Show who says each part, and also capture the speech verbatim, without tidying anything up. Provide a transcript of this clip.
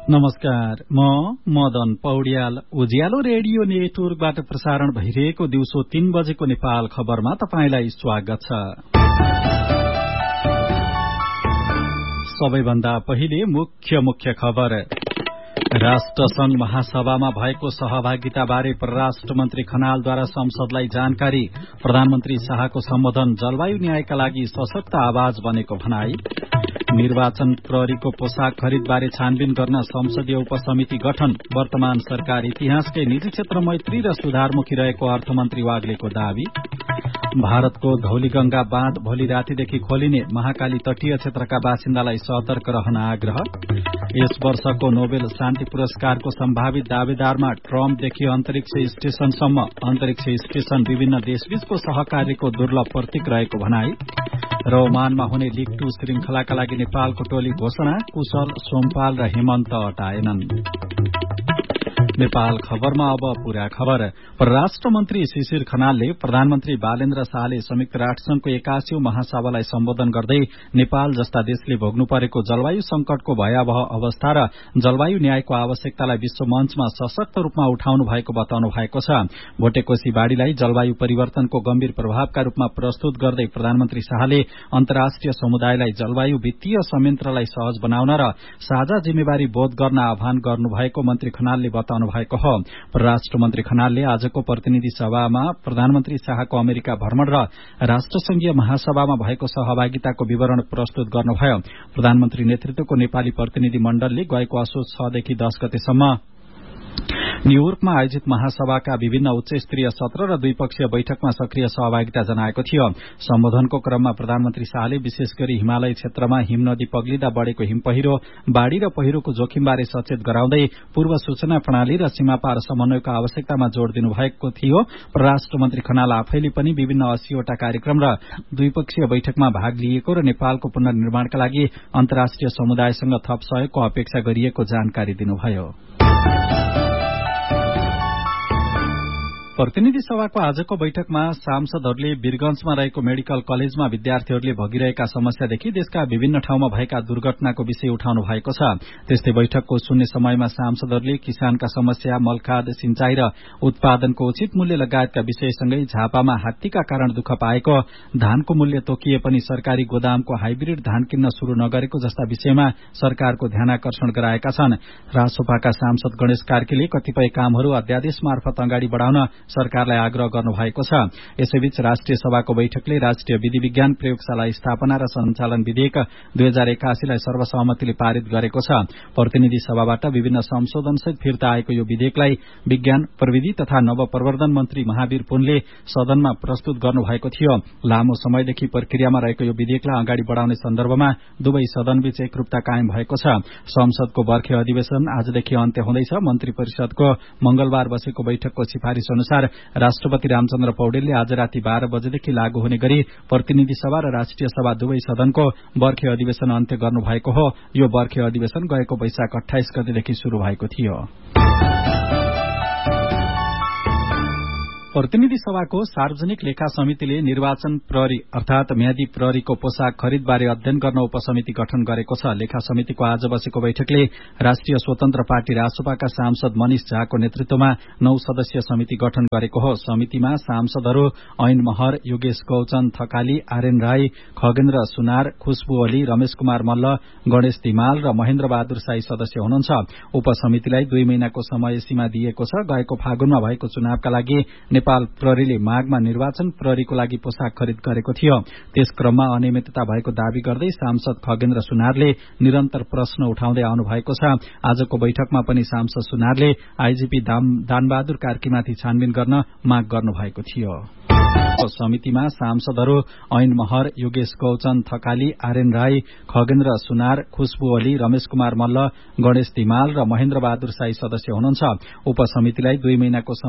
Speaker 1: नमस्कार, म मदन पौड्याल। उज्यालो रेडियो नेटवर्कबाट प्रसारण भइरहेको दिउँसो तीन बजेको नेपाल खबरमा तपाईंलाई स्वागत छ। सबैभन्दा पहिले मुख्य मुख्य खबर। राष्ट्रसंघ महासभामा भएको सहभागिताबारे परराष्ट्र मन्त्री खनालद्वारा संसदलाई जानकारी। प्रधानमन्त्री शाहको सम्बोधन जलवायु न्यायका लागि सशक्त आवाज बनेको भनाई। निर्वाचन प्रहरीको पोशाक खरिदबारे छानबिन गर्न संसदीय उपसमिति गठन। वर्तमान सरकार इतिहासकै निजी क्षेत्र मैत्री र सुधारमुखी रहेको अर्थमन्त्री वाग्लेको दावी। भारतको धौलीगंगा बाँध भोलि रातिदेखि खोलिने। महाकाली तटीय क्षेत्रका बासिन्दालाई सतर्क रहन आग्रह। यस वर्षको नोबेल शान्ति पुरस्कारको सम्भावित दावेदारमा ट्रम्पदेखि अन्तरिक्ष स्टेशनसम्म। अन्तरिक्ष स्टेशन विभिन्न देशबीचको सहकार्यको दुर्लभ प्रतीक रहेको भनाई। र ओमानमा हुने लीग टू श्रृंखलाका लागि नेपालको टोली घोषणा। कुशल, सोमपाल र हेमन्त अटाएनन्। नेपाल खबरमा अब पूरा खबर। परराष्ट्र मन्त्री शिशिर खनालले प्रधानमन्त्री बालेन्द्र शाहले संयुक्त राष्ट्रसंघको एकासीौं महासभालाई सम्बोधन गर्दै नेपाल जस्ता देशले भोग्नु परेको जलवायु संकटको भयावह अवस्था र जलवायु न्यायको आवश्यकतालाई विश्व मञ्चमा सशक्त रूपमा उठाउनु भएको बताउनु भएको छ। भोटेकोशी बाढ़ीलाई जलवायु परिवर्तनको गम्भीर प्रभावका रूपमा प्रस्तुत गर्दै प्रधानमन्त्री शाहले अन्तर्राष्ट्रिय समुदायलाई जलवायु वित्तीय संयन्त्रलाई सहज बनाउन र साझा जिम्मेवारी बोध गर्न आह्वान गर्नुभएको मन्त्री खनालले बताउनु भएको हो। परराष्ट्र मन्त्री खनालले आजको प्रतिनिधि सभामा प्रधानमन्त्री शाहको अमेरिका भ्रमण र राष्ट्रसंघीय महासभामा भएको सहभागिताको विवरण प्रस्तुत गर्नुभयो। प्रधानमन्त्री नेतृत्वको नेपाली प्रतिनिधि मण्डलले गएको असोज छ देखि दस गतेसम्म न्यूयोर्कमा आयोजित महासभाका विभिन्न उच्च स्तरीय सत्र र द्विपक्षीय बैठकमा सक्रिय सहभागिता जनाएको थियो। सम्बोधनको क्रममा प्रधानमन्त्री शाहले विशेष गरी हिमालय क्षेत्रमा हिमनदी पग्लिँदा बढ़ेको हिमपहिरो, बाढ़ी र पहिरोको जोखिमबारे सचेत गराउँदै पूर्व सूचना प्रणाली र सीमापार समन्वयको आवश्यकतामा जोड़ दिनुभएको थियो। परराष्ट्र मन्त्री खनाल आफैले पनि विभिन्न अस्सीवटा कार्यक्रम र द्विपक्षीय बैठकमा भाग लिएको र नेपालको पुनर्निर्माणका लागि अन्तर्राष्ट्रिय समुदायसँग थप सहयोगको अपेक्षा गरिएको जानकारी दिनुभयो। प्रतिनिधि सभाको आजको बैठकमा सांसदहरूले वीरगंजमा रहेको मेडिकल कलेजमा विद्यार्थीहरूले भोगिरहेका समस्यादेखि देशका विभिन्न ठाउँमा भएका दुर्घटनाको विषय उठाउनु भएको छ। त्यस्तै बैठकको शून्य समयमा सांसदहरूले किसानका समस्या, मलखाद, सिंचाई र उत्पादनको उचित मूल्य लगायतका विषयसँगै झापामा हात्तीका कारण दुःख पाएको, धानको मूल्य तोकिए पनि सरकारी गोदामको हाइब्रिड धान किन्न शुरू नगरेको जस्ता विषयमा सरकारको ध्यानाकर्षण गराएका छन्। रासोपाका सांसद गणेश कार्कीले कतिपय कामहरू अध्यादेश मार्फत अगाडि बढ़ाउन सरकारलाई आग्रह गर्नु भएको छ। यसैबीच राष्ट्रिय सभाको बैठकले राष्ट्रिय विधि विज्ञान प्रयोगशाला स्थापना र सञ्चालन विधेयक दुई हजार एकासी लाई सर्वसहमतिले पारित गरेको छ। प्रतिनिधि सभाबाट विभिन्न संशोधनसहित फिर्ता आएको यो विधेयकलाई विज्ञान, प्रविधि तथा नवप्रवर्धन मन्त्री महावीर पुनले सदनमा प्रस्तुत गर्नुभएको थियो। लामो समयदेखि प्रक्रियामा रहेको यो विधेयकलाई अगाडि बढ़ाउने सन्दर्भमा दुवै सदनबीच एकरूपता कायम भएको छ। संसदको बर्खे अधिवेशन आजदेखि अन्त्य हुँदैछ। मन्त्री परिषदको मंगलबार बसेको बैठकको सिफारिश अनुसार राष्ट्रपति रामचन्द्र पौडेलले आज राति बाह्र बजेदेखि लागू हुने गरी प्रतिनिधि सभा र राष्ट्रिय सभा दुवै सदनको बर्खे अधिवेशन अन्त्य गर्नुभएको हो। यो बर्खे अधिवेशन गएको वैशाख अठाइस गतेदेखि शुरू भएको थियो। प्रतिनिधि सभाको सार्वजनिक लेखा समितिले निर्वाचन प्रहरी अर्थात म्यादी प्रहरीको पोशाक खरिदबारे अध्ययन गर्न उपसमिति गठन गरेको छ। लेखा समितिको आज बसेको बैठकले राष्ट्रिय स्वतन्त्र पार्टी रासोपाका सांसद मनिष झाको नेतृत्वमा नौ सदस्यीय समिति गठन गरेको हो। समितिमा सांसदहरू ऐन महर, योगेश गौचन थकाली, आर्यन राई, खगेन्द्र सुनार, खुशबु ओली, रमेश कुमार मल्ल, गणेश तिमाल र महेन्द्र बहादुर साई सदस्य हुनुहुन्छ। उपसमितिलाई दुई महिनाको समय सीमा दिएको छ। गएको फागुनमा भएको चुनावका लागि नेपाल प्रहरीले माघमा निर्वाचन प्रहरीको लागि पोशाक खरिद गरेको थियो। त्यस क्रममा अनियमितता भएको दावी गर्दै सांसद खगेन्द्र सुनारले निरन्तर प्रश्न उठाउँदै आउनु भएको छ। आजको बैठकमा पनि सांसद सुनारले आईजीपी दानबहादुर कार्कीमाथि छानबिन गर्न माग गर्नु भएको थियो। समितिमा सांसदहरू ऐन महर, योगेश गौचन थकाली, आर्यन राई, खगेन्द्र सुनार, खुशबु ओली, रमेश कुमार मल्ल, गणेश तिमाल र महेन्द्र बहादुर साई सदस्य हुनुहुन्छ। उपसमितिलाई दुई महिनाको